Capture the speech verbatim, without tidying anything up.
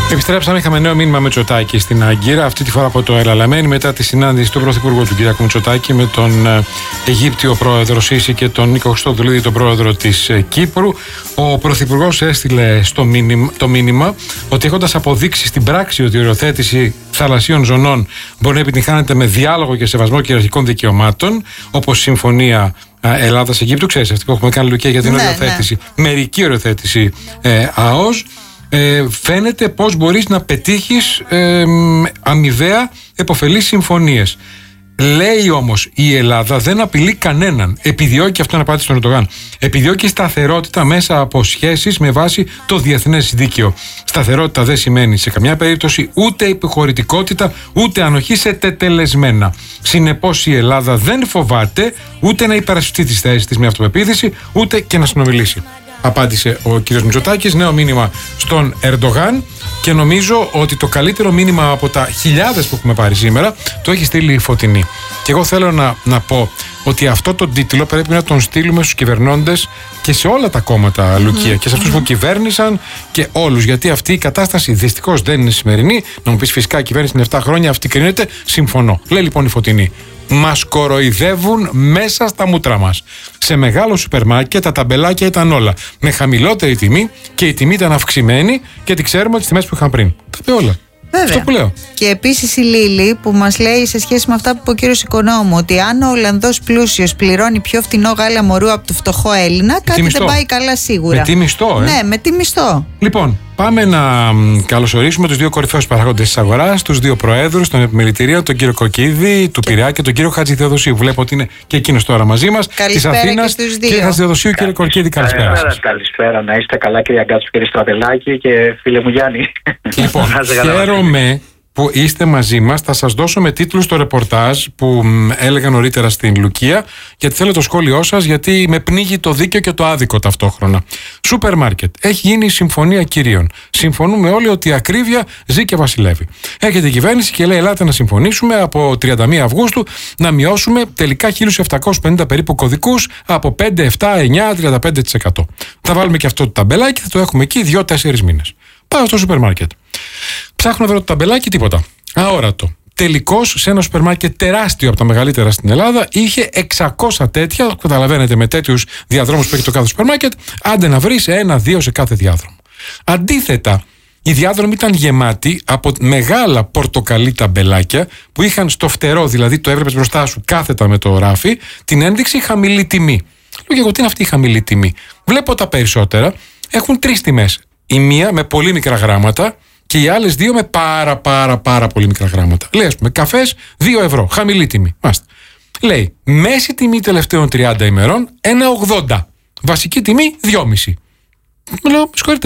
Επιστρέψαμε, είχαμε νέο μήνυμα Μητσοτάκη στην Άγκυρα, αυτή τη φορά από το Ελαλαμένη, μετά τη συνάντηση του Πρωθυπουργού του κ. Μητσοτάκη με τον Αιγύπτιο πρόεδρο Σίση και τον Νίκο Χριστοδουλίδη, τον πρόεδρο της Κύπρου. Ο Πρωθυπουργός έστειλε στο μήνυμα, το μήνυμα ότι έχοντας αποδείξει στην πράξη ότι η οριοθέτηση θαλασσίων ζωνών μπορεί να επιτυγχάνεται με διάλογο και σεβασμό κυριαρχικών δικαιωμάτων, όπως συμφωνία Ελλάδας-Αιγύπτου, ξέρεις, αυτή που έχουμε κάνει, Λουκία, για την ναι, οριοθέτηση, ναι. μερική οριοθέτηση ε, ΑΟΣ. Ε, φαίνεται πως μπορείς να πετύχεις ε, αμοιβαία επωφελείς συμφωνίες. Λέει όμως η Ελλάδα δεν απειλεί κανέναν. Επιδιώκει, αυτό να απάντησε στον Ερντογάν, επιδιώκει σταθερότητα μέσα από σχέσεις με βάση το διεθνές δίκαιο. Σταθερότητα δεν σημαίνει σε καμιά περίπτωση ούτε επιχωρητικότητα ούτε ανοχή σε τετελεσμένα. Συνεπώς η Ελλάδα δεν φοβάται ούτε να υπερασπιστεί τις θέσεις της με αυτοπεποίθηση ούτε και να συνομιλήσει. Απάντησε ο κ. Μητσοτάκης, νέο μήνυμα στον Ερντογάν, και νομίζω ότι το καλύτερο μήνυμα από τα χιλιάδες που έχουμε πάρει σήμερα το έχει στείλει η Φωτεινή. Και εγώ θέλω να, να πω ότι αυτό τον τίτλο πρέπει να τον στείλουμε στους κυβερνώντες και σε όλα τα κόμματα, Λουκία, mm-hmm. και σε αυτούς που κυβέρνησαν και όλους. Γιατί αυτή η κατάσταση δυστυχώς δεν είναι σημερινή. Να μου πεις, φυσικά η κυβέρνηση είναι επτά χρόνια, αυτή κρίνεται. Συμφωνώ. Λέει λοιπόν η Φωτεινή. Μας κοροϊδεύουν μέσα στα μούτρα μας. Σε μεγάλο σούπερ μάρκετ τα ταμπελάκια ήταν όλα με χαμηλότερη τιμή και η τιμή ήταν αυξημένη, γιατί ξέρουμε τις τιμές που είχαν πριν. Τα πει όλα. Βέβαια. Αυτό που λέω. Και επίσης η Λίλη που μας λέει σε σχέση με αυτά που είπε ο κύριος Οικονόμου, ότι αν ο Ολλανδός πλούσιος πληρώνει πιο φτηνό γάλα μωρού από το φτωχό Έλληνα, με κάτι δεν πάει καλά σίγουρα. Με τι μισθό, ε? Ναι, με τι μισθό. Λοιπόν, πάμε να καλωσορίσουμε τους δύο κορυφαίους παραγόντες της αγοράς, τους δύο προέδρους των επιμελητηρίων, τον κύριο Κοκκίδη του και... Πειραιά και τον κύριο Χατζηθεοδοσίου. Βλέπω ότι είναι και εκείνος τώρα μαζί μας. Της Αθήνας. Κύριε Χατζηθεοδοσίου, κύριε Κοκκίδη, καλησπέρα. Καλησπέρα, καλησπέρα, να είστε καλά, κύριε Αγκάτσου, κύριε Στρατελάκη και φίλε μου Γιάννη. Λοιπόν, χαίρομαι που είστε μαζί μας. Θα σας δώσω με τίτλους το ρεπορτάζ που έλεγα νωρίτερα στην Λουκία, γιατί θέλω το σχόλιο σας, γιατί με πνίγει το δίκαιο και το άδικο ταυτόχρονα. Σούπερ μάρκετ. Έχει γίνει συμφωνία κυρίων. Συμφωνούμε όλοι ότι η ακρίβεια ζει και βασιλεύει. Έρχεται η κυβέρνηση και λέει: ελάτε να συμφωνήσουμε από τριάντα μία Αυγούστου να μειώσουμε τελικά χίλια επτακόσιους πενήντα περίπου κωδικούς από πέντε, επτά, εννιά, τριάντα πέντε τοις εκατό. Θα βάλουμε και αυτό το ταμπελάκι, θα το έχουμε εκεί δύο τέσσερις μήνες. Πάω στο σούπερ μάρκετ. Ψάχνω να βρω το ταμπελάκι, τίποτα. Αόρατο. Τελικώς σε ένα σούπερ μάρκετ τεράστιο από τα μεγαλύτερα στην Ελλάδα είχε εξακόσια τέτοια. Καταλαβαίνετε, με τέτοιους διαδρόμους που έχει το κάθε σούπερ μάρκετ, άντε να βρεις ένα-δύο σε κάθε διάδρομο. Αντίθετα, οι διάδρομοι ήταν γεμάτοι από μεγάλα πορτοκαλί ταμπελάκια που είχαν στο φτερό, δηλαδή το έβλεπες μπροστά σου κάθετα με το ράφι, την ένδειξη χαμηλή τιμή. Λέω, εγώ τι είναι αυτή η χαμηλή τιμή? Βλέπω τα περισσότερα έχουν τρεις τιμές. Η μία με πολύ μικρά γράμματα και οι άλλες δύο με πάρα πάρα πάρα πολύ μικρά γράμματα. Λέει, ας πούμε, καφές δύο ευρώ, χαμηλή τιμή. Μάστε. Λέει, μέση τιμή τελευταίων τριάντα ημερών ένα ογδόντα. Βασική τιμή δυόμισι. Μου λέω, με συγχωρείτε,